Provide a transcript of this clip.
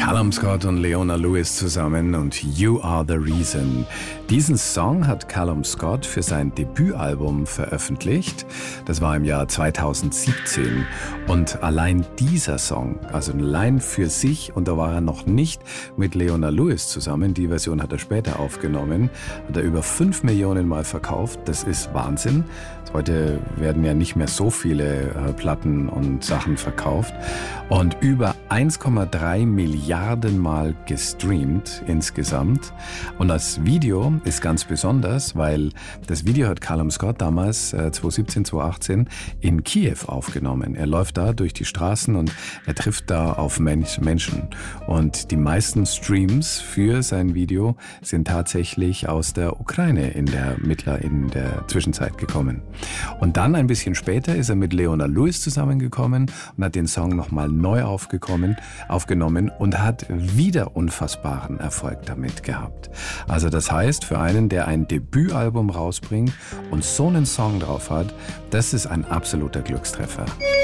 Callum Scott und Leona Lewis zusammen und You Are the Reason. Diesen Song hat Callum Scott für sein Debütalbum veröffentlicht. Das war im Jahr 2017. Und allein dieser Song, also allein für sich, und da war er noch nicht mit Leona Lewis zusammen, die Version hat er später aufgenommen, hat er über 5 Millionen Mal verkauft. Das ist Wahnsinn. Heute werden ja nicht mehr so viele Platten und Sachen verkauft. Und über 1,3 Milliarden Mal gestreamt insgesamt. Und das Video ist ganz besonders, weil das Video hat Callum Scott damals 2017, 2018 in Kiew aufgenommen. Er läuft da durch die Straßen und er trifft da auf Menschen. Und die meisten Streams für sein Video sind tatsächlich aus der Ukraine in der Zwischenzeit gekommen. Und dann ein bisschen später ist er mit Leona Lewis zusammengekommen und hat den Song nochmal neu aufgenommen und hat wieder unfassbaren Erfolg damit gehabt. Also das heißt, für einen, der ein Debütalbum rausbringt und so einen Song drauf hat, das ist ein absoluter Glückstreffer.